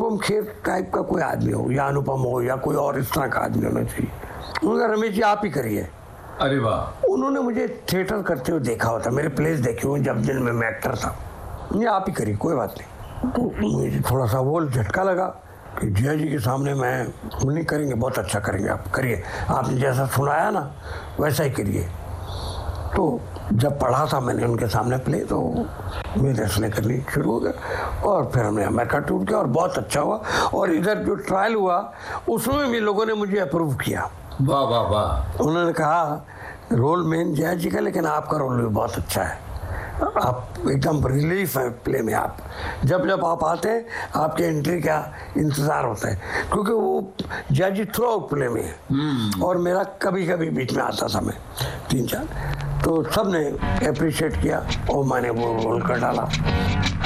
Anupam Kher type का कोई आदमी हो, या अनुपम हो, या कोई और इस तरह का आदमी होना चाहिए। उन्होंने रमेश जी आप ही करिए। अरे वाह। उन्होंने मुझे थिएटर करते हुए देखा होता, मेरे प्लेस देखे हुए जब दिन में मैं एक्टर था। ये आप ही करिए, कोई बात नहीं। तो मुझे थोड़ा सा वो झटका लगा कि जया जी के सामने मैं नहीं करेंगे, बहुत अच्छा करेंगे, आप करिए, आपने जैसा सुनाया ना वैसा ही करिए। तो जब पढ़ा था मैंने उनके सामने प्ले, तो मेरे हंसने करनी शुरू हो गया और फिर हमने अमेरिका टूर किया और बहुत अच्छा हुआ। और इधर जो ट्रायल हुआ उसमें भी लोगों ने मुझे अप्रूव किया। वाह वाह वाह। उन्होंने कहा रोल मेन जया जी का, लेकिन आपका रोल भी बहुत अच्छा है, आप एकदम रिलीफ है प्ले में। आप जब जब आप आते हैं आपके एंट्री का इंतज़ार होता है, क्योंकि वो जया जी थ्रू आउट प्ले में है और मेरा कभी कभी बीच में आता था, मैं 3-4, तो सब ने अप्रिशिएट किया और मैंने वो रोल कर डाला।